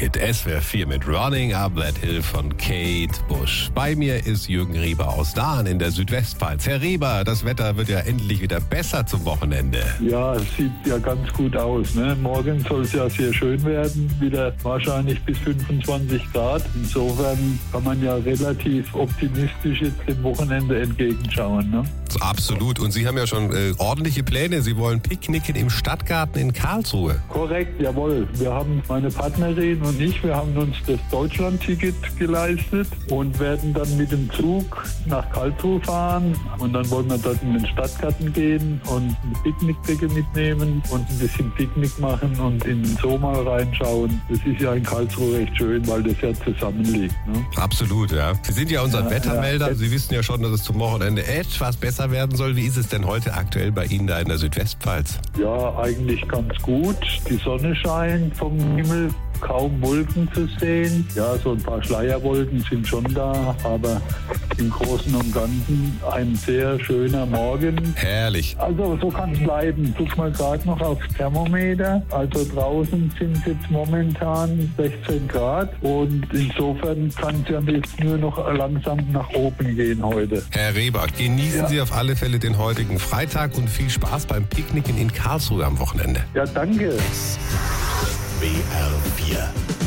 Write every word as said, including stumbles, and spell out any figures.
Hit S W R vier mit Running Up That Hill von Kate Bush. Bei mir ist Jürgen Rieber aus Dahn in der Südwestpfalz. Herr Rieber, das Wetter wird ja endlich wieder besser zum Wochenende. Ja, es sieht ja ganz gut aus. Ne? Morgen soll es ja sehr schön werden, wieder wahrscheinlich bis fünfundzwanzig Grad. Insofern kann man ja relativ optimistisch jetzt dem Wochenende entgegenschauen. Ne? Absolut. Und Sie haben ja schon äh, ordentliche Pläne. Sie wollen picknicken im Stadtgarten in Karlsruhe. Korrekt, jawohl. Wir haben, meine Partnerin und ich, wir haben uns das Deutschland-Ticket geleistet und werden dann mit dem Zug nach Karlsruhe fahren. Und dann wollen wir dort in den Stadtgarten gehen und eine Picknickdecke mitnehmen und ein bisschen Picknick machen und in den Zoo mal reinschauen. Das ist ja in Karlsruhe recht schön, weil das ja zusammenliegt. Ne? Absolut, ja. Sie sind ja unser Ja, Wettermelder. ja. Sie wissen ja schon, dass es zum Wochenende etwas besser werden soll. Wie ist es denn heute aktuell bei Ihnen da in der Südwestpfalz? Ja, eigentlich ganz gut. Die Sonne scheint vom Himmel, kaum Wolken zu sehen. Ja, so ein paar Schleierwolken sind schon da, aber im Großen und Ganzen ein sehr schöner Morgen. Herrlich. Also so kann es bleiben. Guck mal gerade noch aufs Thermometer. Also draußen sind es jetzt momentan sechzehn Grad und insofern kann es ja jetzt nur noch langsam nach oben gehen heute. Herr Rieber, genießen Ja. Sie auf alle Fälle den heutigen Freitag und viel Spaß beim Picknicken in Karlsruhe am Wochenende. Ja, danke. W R vier.